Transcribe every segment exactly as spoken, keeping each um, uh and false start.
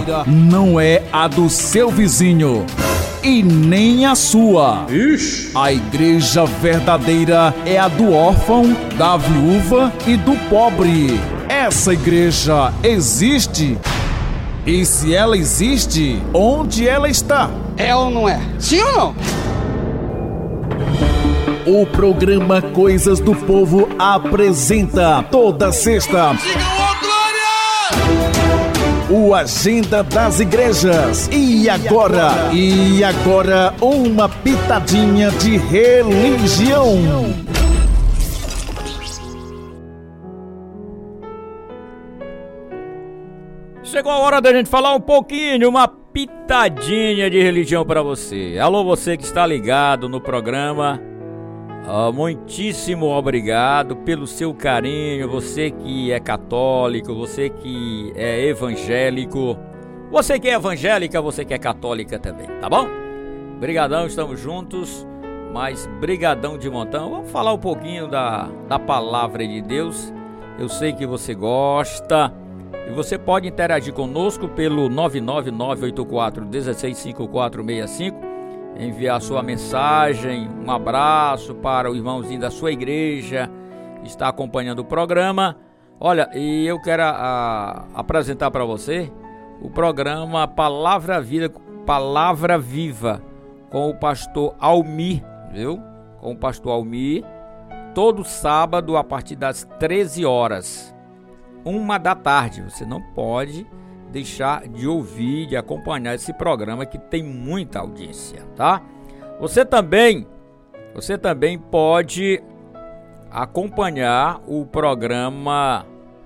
verdadeira não é a do seu vizinho e nem a sua. Ixi. A igreja verdadeira é a do órfão, da viúva e do pobre. Essa igreja existe? E se ela existe, onde ela está? É ou não é? Sim ou não? O programa Coisas do Povo apresenta toda sexta o Agenda das Igrejas. E agora? E agora uma pitadinha de religião. Chegou a hora da gente falar um pouquinho, uma pitadinha de religião para você. Alô, você que está ligado no programa. Uh, muitíssimo obrigado pelo seu carinho, você que é católico, você que é evangélico, você que é evangélica, você que é católica também, tá bom? Brigadão, estamos juntos, mas brigadão de montão. Vamos falar um pouquinho da, da palavra de Deus. Eu sei que você gosta e você pode interagir conosco pelo nove nove nove oito quatro um seis cinco quatro seis cinco. Enviar sua mensagem, um abraço para o irmãozinho da sua igreja que está acompanhando o programa. Olha, e eu quero a, apresentar para você o programa Palavra Vida, Palavra Viva, com o pastor Almir, viu? Com o pastor Almir, todo sábado a partir das treze horas, uma da tarde. Você não pode deixar de ouvir, de acompanhar esse programa que tem muita audiência, tá? Você também, você também pode acompanhar o programa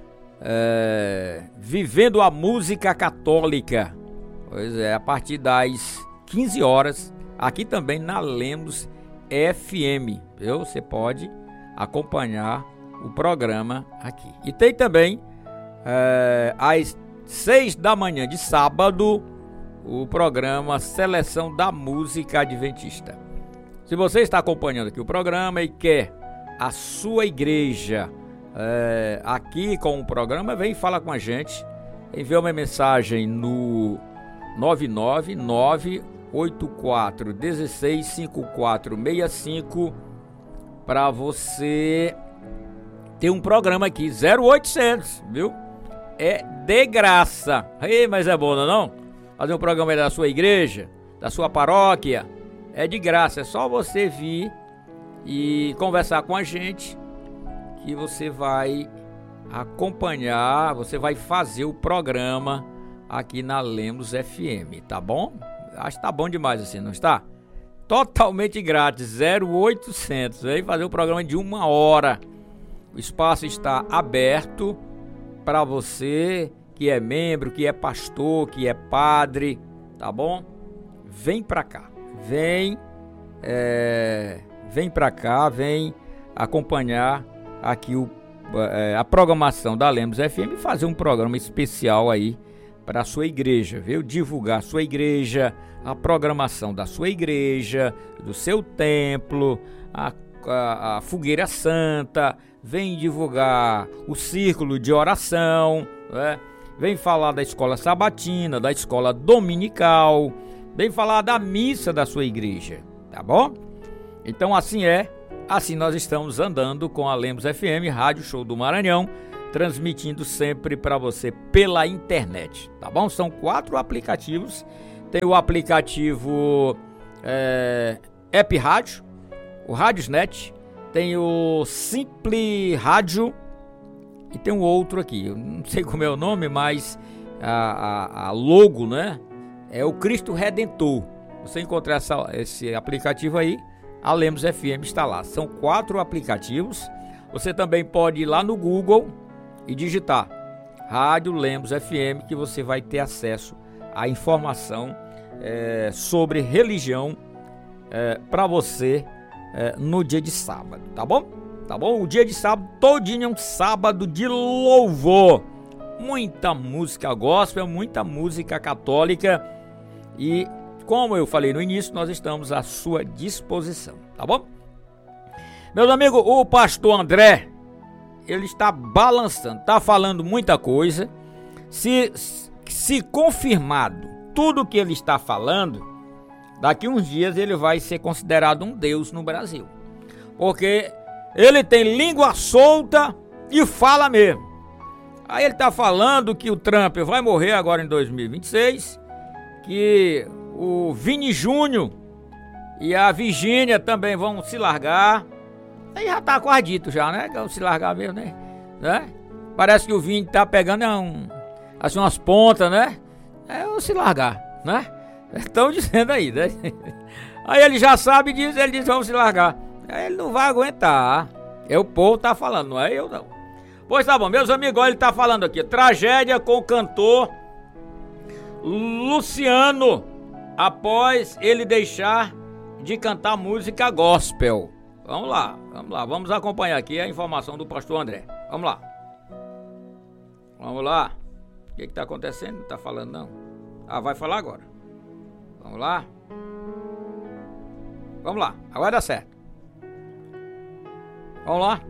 é, Vivendo a Música Católica. Pois é, a partir das quinze horas, aqui também na Lemos F M, viu? Você pode acompanhar o programa aqui. E tem também é, as seis da manhã de sábado, o programa Seleção da Música Adventista. Se você está acompanhando aqui o programa e quer a sua igreja é, aqui com o programa, vem falar com a gente. Envie uma mensagem no nove nove nove oito quatro um seis cinco quatro seis cinco para você ter um programa aqui, zero oitocentos, viu? É de graça. Ei, mas é bom, não é não? Fazer um programa aí da sua igreja, da sua paróquia, é de graça. É só você vir e conversar com a gente que você vai acompanhar, você vai fazer o programa aqui na Lemos F M, tá bom? Acho que tá bom demais assim, não está? Totalmente grátis, zero oitocentos. Vem fazer o programa de uma hora. O espaço está aberto para você que é membro, que é pastor, que é padre, tá bom? Vem pra cá, vem, é, vem pra cá, vem acompanhar aqui o, é, a programação da Lemos F M e fazer um programa especial aí para a sua igreja, viu? Divulgar a sua igreja, a programação da sua igreja, do seu templo, a, a, a fogueira santa. Vem divulgar o círculo de oração, né? Vem falar da escola sabatina, da escola dominical, vem falar da missa da sua igreja, tá bom? Então assim é, assim nós estamos andando com a Lemos F M, Rádio Show do Maranhão, transmitindo sempre para você pela internet, tá bom? São quatro aplicativos, tem o aplicativo é, App Rádio, o Radiosnet, tem o Simple Rádio e tem um outro aqui, eu não sei como é o nome, mas a, a, a logo, né, é o Cristo Redentor. Você encontrar essa, esse aplicativo aí, a Lemos F M está lá. São quatro aplicativos. Você também pode ir lá no Google e digitar Rádio Lemos F M, que você vai ter acesso à informação é, sobre religião é, para você É, no dia de sábado, tá bom? Tá bom? O dia de sábado todinho é um sábado de louvor. Muita música gospel, muita música católica. E como eu falei no início, nós estamos à sua disposição, tá bom? Meus amigos, o pastor André, ele está balançando, está falando muita coisa. Se, se confirmado tudo que ele está falando, daqui uns dias ele vai ser considerado um deus no Brasil. Porque ele tem língua solta e fala mesmo. Aí ele tá falando que o Trump vai morrer agora em dois mil e vinte e seis, que o Vini Júnior e a Virgínia também vão se largar. Aí já tá quase dito já, né? Vão se largar mesmo, né? né? Parece que o Vini tá pegando um, assim, umas pontas, né? É, vão se largar, né? Estão dizendo aí, né? Aí ele já sabe disso, ele diz vamos se largar. Aí ele não vai aguentar. É o povo tá falando, não é eu não. Pois tá bom, meus amigos, olha, ele tá falando aqui. Tragédia com o cantor Luciano após ele deixar de cantar música gospel. Vamos lá, vamos lá, vamos acompanhar aqui a informação do pastor André. Vamos lá. Vamos lá. O que que tá acontecendo? Não tá falando não? Ah, vai falar agora. Vamos lá. Vamos lá, agora dá certo. Vamos lá.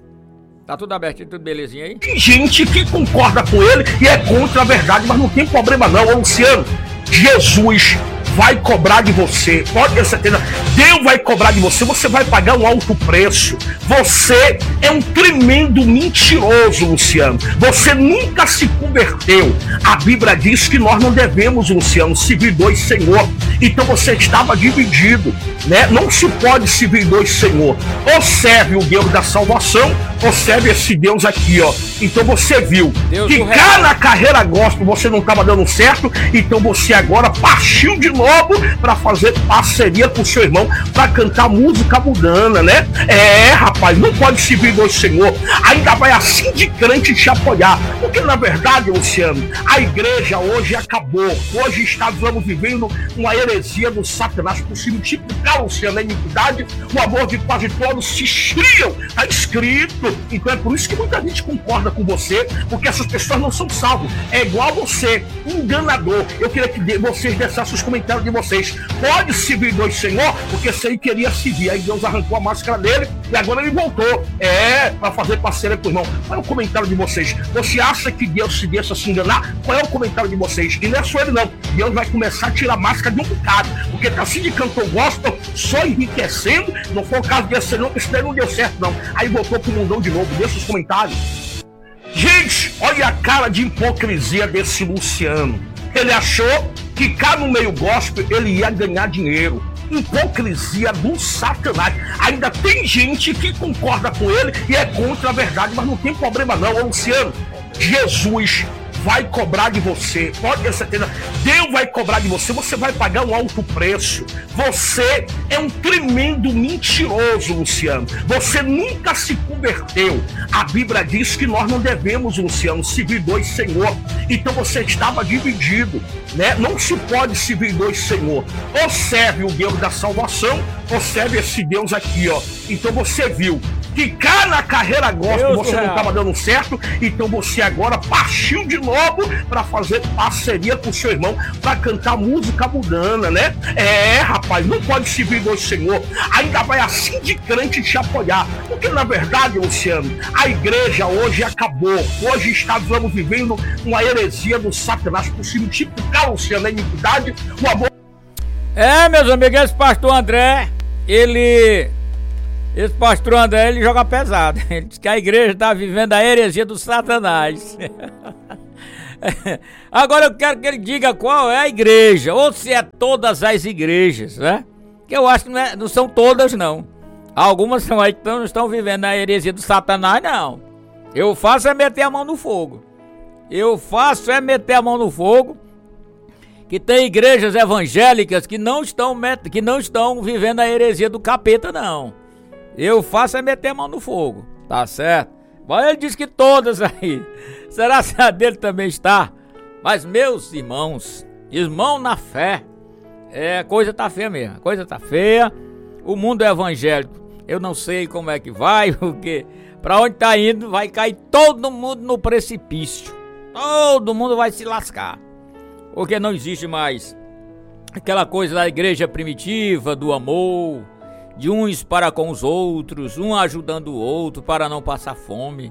Tá tudo abertinho, tudo belezinha aí? Tem gente que concorda com ele e é contra a verdade, mas não tem problema não. Ô Luciano, Jesus vai cobrar de você, pode ter certeza, Deus vai cobrar de você, você vai pagar um alto preço. Você é um tremendo mentiroso, Luciano. Você nunca se converteu. A Bíblia diz que nós não devemos, Luciano, servir dois senhor. Então você estava dividido, né? Não se pode servir dois senhor. Ou serve o Deus da salvação, ou serve esse Deus aqui, ó. Então você viu Deus que cá na carreira gospel você não estava dando certo, então você agora partiu de novo para fazer parceria com o seu irmão para cantar música mundana, né? É, rapaz, não pode servir dois senhor. Ainda vai assim de crente te apoiar, porque na verdade, Luciano, a igreja hoje acabou. Hoje estamos vivendo uma heresia do Satanás, por se multiplicar, Luciano, a iniquidade, o amor de quase todos se esfriam. Está escrito. Então é por isso que muita gente concorda com você, porque essas pessoas não são salvas. É igual você, enganador. Eu queria que vocês deixassem os comentários de vocês. Pode servir dois senhor, porque esse aí queria servir. Aí Deus arrancou a máscara dele e agora ele voltou. É, para fazer parceria com o irmão. Qual é o comentário de vocês? Você acha que Deus se deixa se enganar? Qual é o comentário de vocês? E não é só ele não. Deus vai começar a tirar a máscara de um bocado, porque tá assim de cantor gospel, só enriquecendo. Não foi o caso desse não, isso daí não deu certo não. Aí voltou pro mundão de novo. Deixa os comentários. Gente, olha a cara de hipocrisia desse Luciano. Ele achou que cá no meio gospel ele ia ganhar dinheiro. Hipocrisia do Satanás. Ainda tem gente que concorda com ele e é contra a verdade, mas não tem problema não. Ô Luciano, Jesus vai cobrar de você, pode ter certeza, Deus vai cobrar de você, você vai pagar um alto preço. Você é um tremendo mentiroso, Luciano. Você nunca se converteu. A Bíblia diz que nós não devemos, Luciano, servir dois senhor. Então você estava dividido, né? Não se pode servir dois senhor. Ou serve o Deus da salvação, ou serve esse Deus aqui, ó. Então você viu que cá na carreira gospel você não estava dando certo, então você agora partiu de novo para fazer parceria com o seu irmão para cantar música mundana, né? É, rapaz, não pode servir dois senhor. Ainda vai assim de crente te apoiar, porque na verdade, Luciano, a igreja hoje acabou. Hoje estamos vivendo uma heresia do Satanás, por se multiplicar, Luciano, a iniquidade, o amor. É, meus amigos, esse pastor André, ele... Esse pastor André, ele joga pesado. Ele diz que a igreja está vivendo a heresia do Satanás. Agora eu quero que ele diga qual é a igreja, ou se é todas as igrejas, né? Que eu acho que não, é, não são todas, não. Algumas são aí que não estão vivendo a heresia do Satanás, não. Eu faço é meter a mão no fogo. Eu faço é meter a mão no fogo. Que tem igrejas evangélicas que não estão, que não estão vivendo a heresia do capeta, não. Eu faço é meter a mão no fogo, tá certo? Mas ele diz que todas aí. Será que a dele também está? Mas meus irmãos, irmão na fé, é, a coisa tá feia mesmo, a coisa tá feia. O mundo evangélico, eu não sei como é que vai, porque pra onde tá indo vai cair todo mundo no precipício. Todo mundo vai se lascar. Porque não existe mais aquela coisa da igreja primitiva, do amor, de uns para com os outros, um ajudando o outro para não passar fome.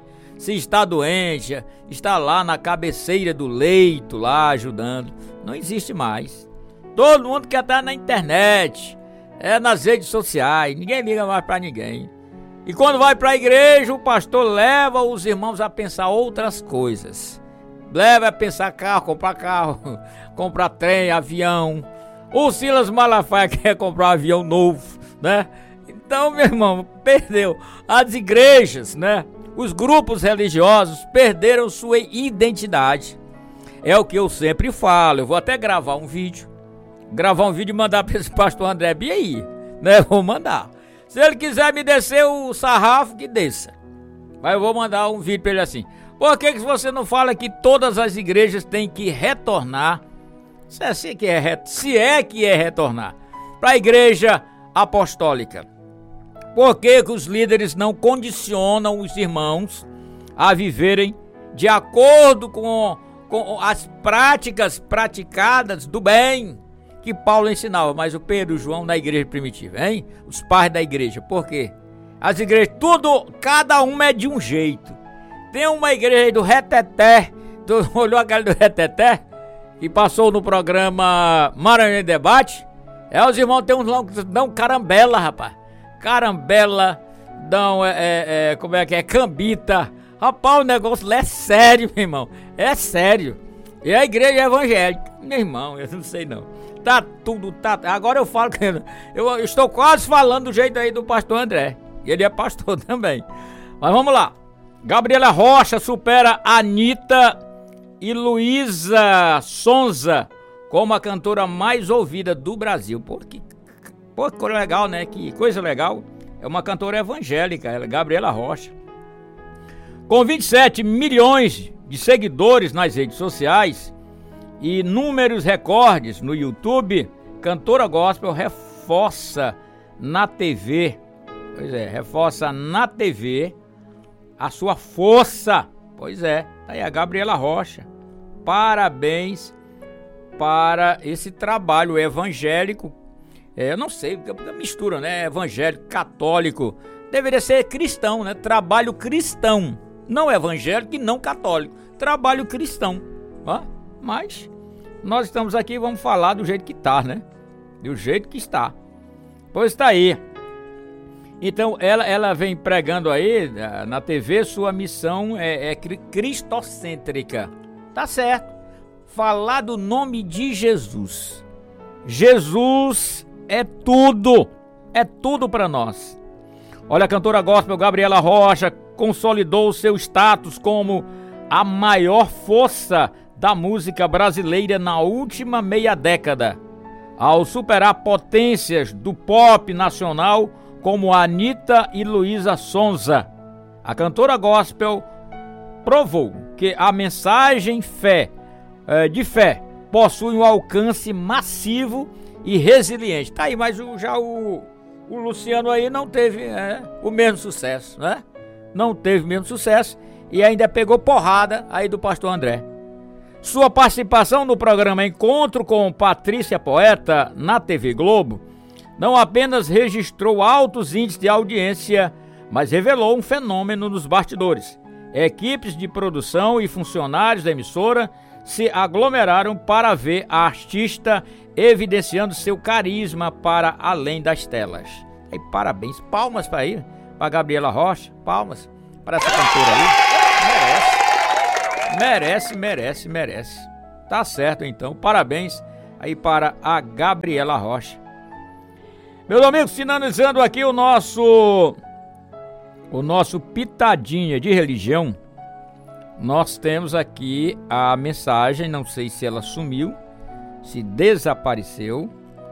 se está doente, está lá na cabeceira do leito, lá ajudando. Não existe mais. Todo mundo quer estar na internet, é nas redes sociais, ninguém liga mais para ninguém. E quando vai para a igreja, o pastor leva os irmãos a pensar outras coisas. Leva a pensar carro, comprar carro, comprar trem, avião. O Silas Malafaia quer comprar um avião novo, né? Então, meu irmão, perdeu. As igrejas, né? Os grupos religiosos perderam sua identidade. É o que eu sempre falo. Eu vou até gravar um vídeo. Gravar um vídeo e mandar para esse pastor André Bia aí, né? Vou mandar. Se ele quiser me descer o sarrafo, que desça. Mas eu vou mandar um vídeo para ele assim. Por que que você não fala que todas as igrejas têm que retornar? Se é, se é, se é que é retornar para a igreja apostólica. Por que que os líderes não condicionam os irmãos a viverem de acordo com, com as práticas praticadas do bem que Paulo ensinava, mas o Pedro e o João na igreja primitiva, hein? Os pais da igreja. Por quê? As igrejas, tudo, cada uma é de um jeito. Tem uma igreja aí do Reteté, tu olhou aquela do Reteté, que passou no programa Maranhão em Debate? É, os irmãos tem uns que dão carambela, rapaz. Carambela, dão, é, é, é, como é que é, cambita. Rapaz, o negócio lá é sério, meu irmão. É sério. E a igreja é evangélica, meu irmão, eu não sei não. Tá tudo, tá. Agora eu falo que eu, eu estou quase falando do jeito aí do pastor André. E ele é pastor também. Mas vamos lá. Gabriela Rocha supera Anitta e Luísa Sonza como a cantora mais ouvida do Brasil. Pô, que, pô, que coisa legal, né? Que coisa legal. É uma cantora evangélica, ela, Gabriela Rocha. Com vinte e sete milhões de seguidores nas redes sociais e números recordes no YouTube, cantora gospel reforça na T V, pois é, reforça na T V a sua força. Pois é, tá aí a Gabriela Rocha. Parabéns para esse trabalho evangélico. É, eu não sei, porque mistura, né? Evangélico, católico. Deveria ser cristão, né? Trabalho cristão. Não evangélico e não católico. Trabalho cristão. Ó, mas nós estamos aqui e vamos falar do jeito que tá, né? Do jeito que está. Pois tá aí. Então ela, ela vem pregando aí na T V, sua missão é, é cristocêntrica. Tá certo. Falar do nome de Jesus. Jesus é tudo. É tudo para nós. Olha, a cantora gospel Gabriela Rocha consolidou seu status como a maior força da música brasileira na última meia década, ao superar potências do pop nacional como Anitta e Luísa Sonza. A cantora gospel provou que a mensagem fé, é, de fé possui um alcance massivo e resiliente. Tá aí, mas o, já o, o Luciano aí não teve é, o mesmo sucesso, né? Não teve o mesmo sucesso e ainda pegou porrada aí do pastor André. Sua participação no programa Encontro com Patrícia Poeta na T V Globo não apenas registrou altos índices de audiência, mas revelou um fenômeno nos bastidores. Equipes de produção e funcionários da emissora se aglomeraram para ver a artista evidenciando seu carisma para além das telas. E parabéns, palmas para aí, para Gabriela Rocha, palmas para essa cantora aí. Merece, merece, merece, merece. Tá certo então, parabéns aí para a Gabriela Rocha. Meus amigos, finalizando aqui o nosso o nosso pitadinha de religião, nós temos aqui a mensagem, não sei se ela sumiu, se desapareceu,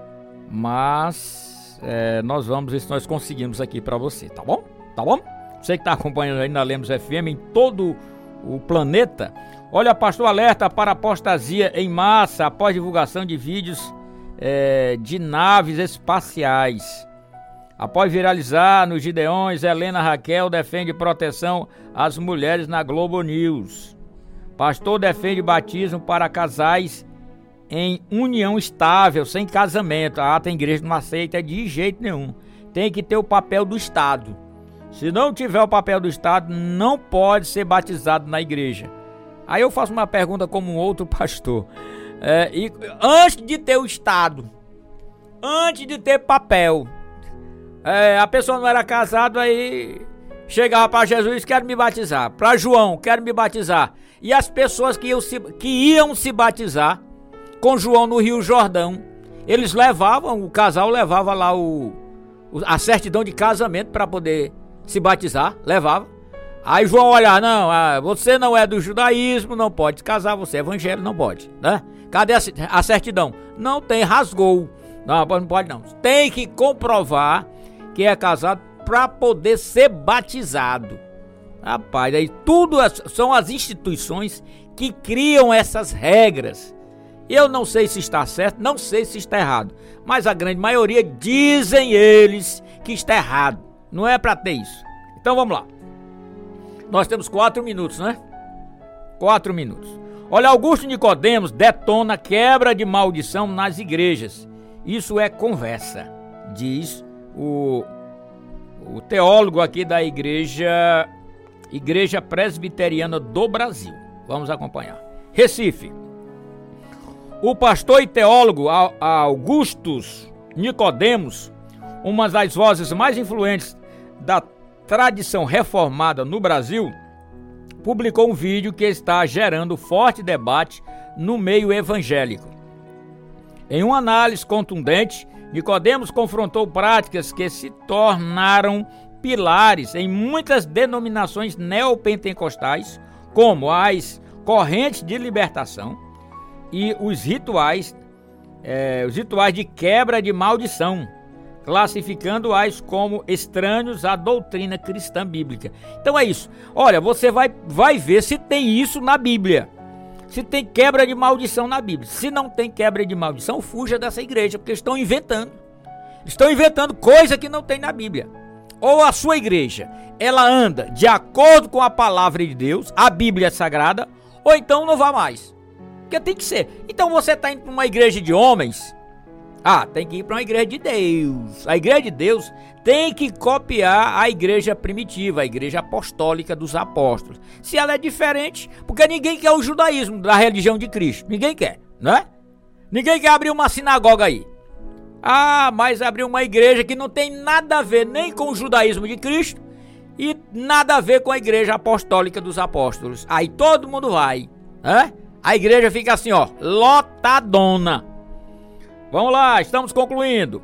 mas é, nós vamos ver se nós conseguimos aqui para você, tá bom? Tá bom? Você que está acompanhando aí na Lemos F M em todo o planeta, olha, pastor alerta para apostasia em massa após divulgação de vídeos é, de naves espaciais. Após viralizar nos Gideões, Helena Raquel defende proteção às mulheres na Globo News. Pastor defende batismo para casais em união estável, sem casamento. Ah, tem igreja que não aceita de jeito nenhum. Tem que ter o papel do Estado. Se não tiver o papel do Estado, não pode ser batizado na igreja. Aí eu faço uma pergunta como um outro pastor. É, e, antes de ter o Estado, antes de ter papel, é, a pessoa não era casada, aí chegava para Jesus, quero me batizar. Para João, quero me batizar. E as pessoas que iam, se, que iam se batizar com João no Rio Jordão, eles levavam, o casal levava lá o, o, a certidão de casamento para poder se batizar, levava. Aí João olhar, não, ah, você não é do judaísmo, não pode casar, você é evangélico, não pode, né? Cadê a, a certidão? Não tem, rasgou. Não, não pode não. Tem que comprovar que é casado para poder ser batizado. Rapaz, aí tudo as, são as instituições que criam essas regras. Eu não sei se está certo, não sei se está errado, mas a grande maioria dizem eles que está errado. Não é para ter isso. Então vamos lá. Nós temos quatro minutos, né? Quatro minutos. Olha, Augusto Nicodemos detona quebra de maldição nas igrejas. Isso é conversa, diz o, o teólogo aqui da igreja, Igreja Presbiteriana do Brasil. Vamos acompanhar. Recife. O pastor e teólogo Augustus Nicodemos, uma das vozes mais influentes da tradição reformada no Brasil, publicou um vídeo que está gerando forte debate no meio evangélico. Em uma análise contundente, Nicodemos confrontou práticas que se tornaram pilares em muitas denominações neopentecostais, como as correntes de libertação e os rituais, é, os rituais de quebra de maldição, classificando-as como estranhos à doutrina cristã bíblica. Então é isso. Olha, você vai, vai ver se tem isso na Bíblia. Se tem quebra de maldição na Bíblia. Se não tem quebra de maldição, fuja dessa igreja, porque estão inventando. Estão inventando coisa que não tem na Bíblia. Ou a sua igreja, ela anda de acordo com a palavra de Deus, a Bíblia Sagrada, ou então não vá mais. Porque tem que ser. Então você está indo para uma igreja de homens, ah, tem que ir para uma igreja de Deus. A igreja de Deus tem que copiar a igreja primitiva, a igreja apostólica dos apóstolos. Se ela é diferente, porque ninguém quer o judaísmo da religião de Cristo. Ninguém quer, né? Ninguém quer abrir uma sinagoga aí. Ah, mas abrir uma igreja que não tem nada a ver nem com o judaísmo de Cristo e nada a ver com a igreja apostólica dos apóstolos. Aí todo mundo vai, né? A igreja fica assim, ó, lotadona. Vamos lá, estamos concluindo.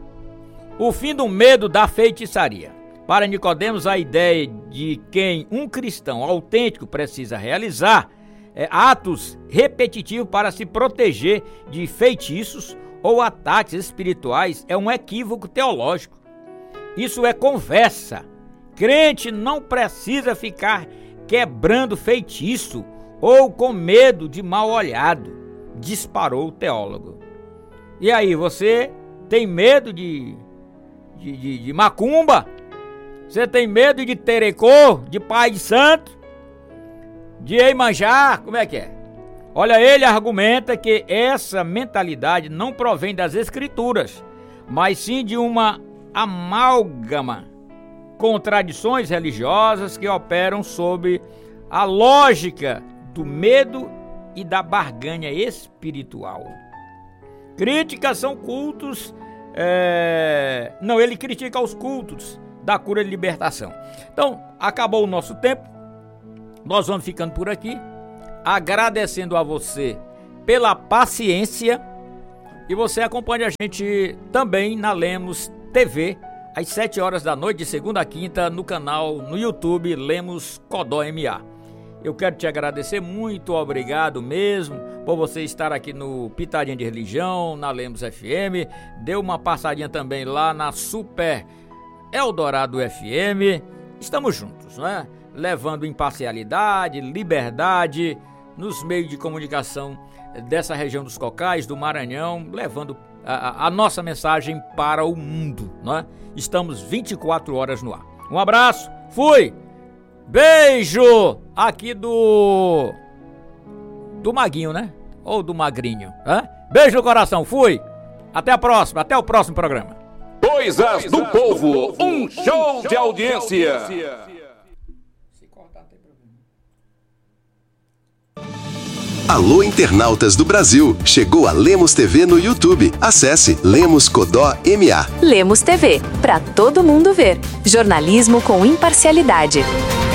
O fim do medo da feitiçaria. Para Nicodemos, a ideia de quem um cristão autêntico precisa realizar é, atos repetitivos para se proteger de feitiços ou ataques espirituais é um equívoco teológico. Isso é conversa. Crente não precisa ficar quebrando feitiço ou com medo de mal olhado, disparou o teólogo. E aí, você tem medo de, de, de, de macumba? Você tem medo de terecô, de pai de santo? De Iemanjá? Como é que é? Olha, ele argumenta que essa mentalidade não provém das escrituras, mas sim de uma amálgama com tradições religiosas que operam sob a lógica do medo e da barganha espiritual. Críticas são cultos, é... não, ele critica os cultos da cura e libertação. Então, acabou o nosso tempo, nós vamos ficando por aqui, agradecendo a você pela paciência, e você acompanha a gente também na Lemos T V, às sete horas da noite, de segunda a quinta, no canal, no YouTube, Lemos Codó M A. Eu quero te agradecer, muito obrigado mesmo por você estar aqui no Pitadinha de Religião, na Lemos F M. Deu uma passadinha também lá na Super Eldorado F M. Estamos juntos, né? Levando imparcialidade, liberdade nos meios de comunicação dessa região dos Cocais, do Maranhão, levando a, a nossa mensagem para o mundo, né? Estamos vinte e quatro horas no ar. Um abraço, fui! Beijo aqui do do Maguinho, né? Ou do Magrinho, né? Beijo no coração, fui! Até a próxima, até o próximo programa. Coisas do Povo, um show de audiência. Alô, internautas do Brasil! Chegou a Lemos T V no YouTube. Acesse Lemos Codó M A. Lemos T V, para todo mundo ver. Jornalismo com imparcialidade.